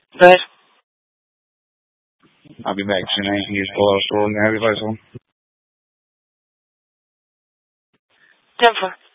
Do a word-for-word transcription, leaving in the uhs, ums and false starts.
Good. I'll be back soon. I ain't use pull out store and have you home. Denver.